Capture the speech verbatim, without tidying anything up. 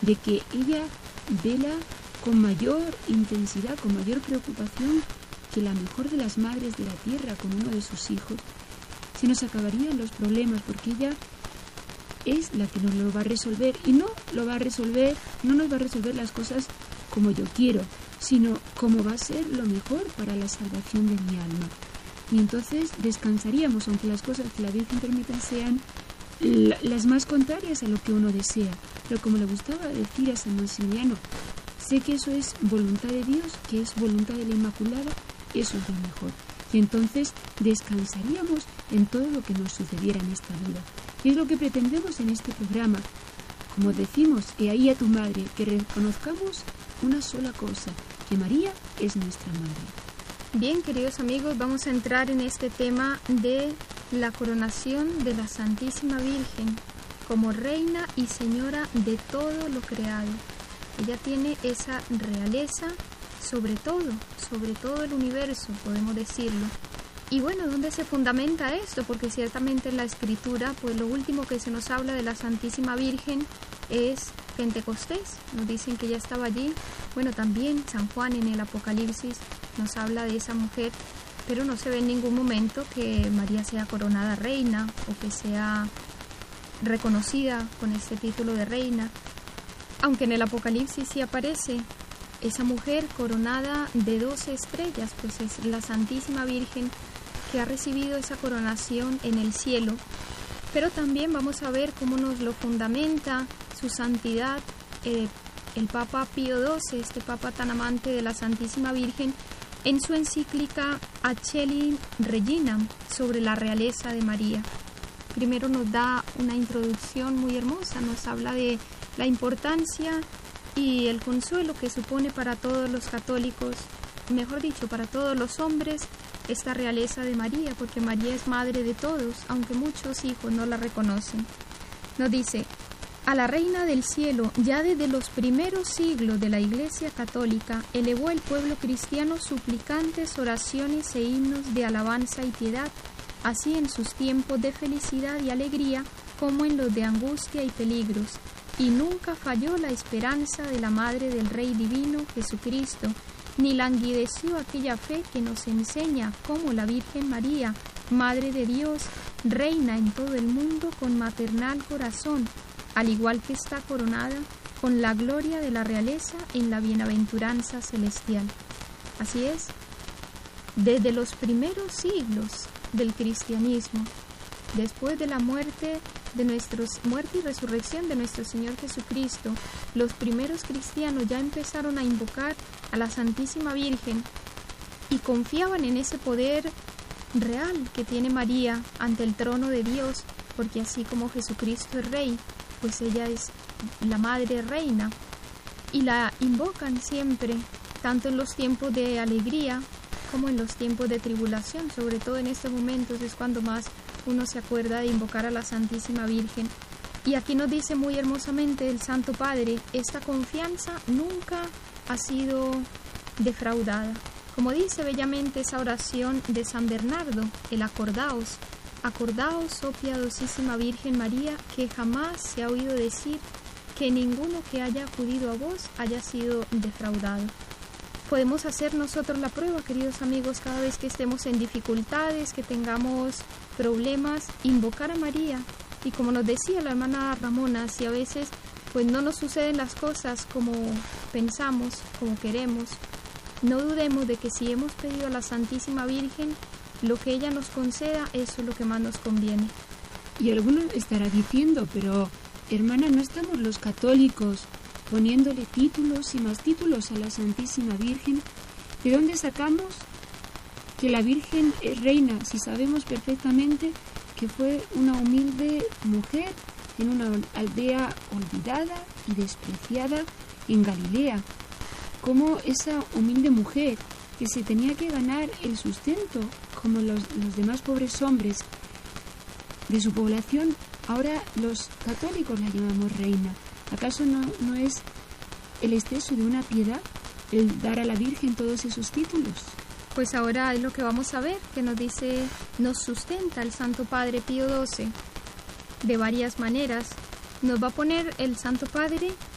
de que ella vela con mayor intensidad, con mayor preocupación que la mejor de las madres de la tierra con uno de sus hijos, se nos acabarían los problemas, porque ella es la que nos lo va a resolver, y no lo va a resolver, no nos va a resolver las cosas como yo quiero, sino como va a ser lo mejor para la salvación de mi alma. Y entonces descansaríamos, aunque las cosas que la Virgen permita sean la, las más contrarias a lo que uno desea. Pero como le gustaba decir a San Maximiliano, sé que eso es voluntad de Dios, que es voluntad de la Inmaculada, eso es lo mejor. Y entonces descansaríamos en todo lo que nos sucediera en esta vida. Y es lo que pretendemos en este programa. Como decimos, he ahí a tu madre, que reconozcamos una sola cosa, que María es nuestra madre. Bien, queridos amigos, vamos a entrar en este tema de la coronación de la Santísima Virgen como Reina y Señora de todo lo creado. Ella tiene esa realeza sobre todo, sobre todo el universo, podemos decirlo. Y bueno, ¿dónde se fundamenta esto? Porque ciertamente en la Escritura, pues lo último que se nos habla de la Santísima Virgen es Pentecostés. Nos dicen que ella estaba allí. Bueno, también San Juan en el Apocalipsis nos habla de esa mujer, pero no se ve en ningún momento que María sea coronada reina o que sea reconocida con este título de reina. Aunque en el Apocalipsis sí aparece esa mujer coronada de doce estrellas, pues es la Santísima Virgen que ha recibido esa coronación en el cielo. Pero también vamos a ver cómo nos lo fundamenta su santidad eh, el Papa Pío doce, este Papa tan amante de la Santísima Virgen, en su encíclica Aeceli Regina sobre la realeza de María. Primero nos da una introducción muy hermosa, nos habla de la importancia y el consuelo que supone para todos los católicos, mejor dicho, para todos los hombres, esta realeza de María, porque María es madre de todos, aunque muchos hijos no la reconocen. Nos dice: a la Reina del Cielo, ya desde los primeros siglos de la Iglesia Católica, elevó el pueblo cristiano suplicantes oraciones e himnos de alabanza y piedad, así en sus tiempos de felicidad y alegría, como en los de angustia y peligros. Y nunca falló la esperanza de la Madre del Rey Divino, Jesucristo, ni languideció aquella fe que nos enseña cómo la Virgen María, Madre de Dios, reina en todo el mundo con maternal corazón, al igual que está coronada con la gloria de la realeza en la bienaventuranza celestial. Así es, desde los primeros siglos del cristianismo, después de la muerte de nuestros, muerte y resurrección de nuestro Señor Jesucristo, los primeros cristianos ya empezaron a invocar a la Santísima Virgen y confiaban en ese poder real que tiene María ante el trono de Dios, porque así como Jesucristo es Rey, pues ella es la Madre Reina, y la invocan siempre, tanto en los tiempos de alegría como en los tiempos de tribulación. Sobre todo en estos momentos es cuando más uno se acuerda de invocar a la Santísima Virgen. Y aquí nos dice muy hermosamente el Santo Padre: esta confianza nunca ha sido defraudada. Como dice bellamente esa oración de San Bernardo, el acordaos, acordaos, oh piadosísima Virgen María, que jamás se ha oído decir que ninguno que haya acudido a vos haya sido defraudado. Podemos hacer nosotros la prueba, queridos amigos, cada vez que estemos en dificultades, que tengamos problemas, invocar a María. Y como nos decía la hermana Ramona, si a veces pues no nos suceden las cosas como pensamos, como queremos, no dudemos de que si hemos pedido a la Santísima Virgen, lo que ella nos conceda, eso es lo que más nos conviene. Y alguno estará diciendo: pero hermana, ¿no estamos los católicos poniéndole títulos y más títulos a la Santísima Virgen? ¿De dónde sacamos que la Virgen es reina si sabemos perfectamente que fue una humilde mujer en una aldea olvidada y despreciada en Galilea? Como esa humilde mujer que se tenía que ganar el sustento como los, los demás pobres hombres de su población, ahora los católicos la llamamos reina. ¿Acaso no, no es el exceso de una piedad el dar a la Virgen todos esos títulos? Pues ahora es lo que vamos a ver, que nos dice, nos sustenta el Santo Padre Pío doce de varias maneras. Nos va a poner el Santo Padre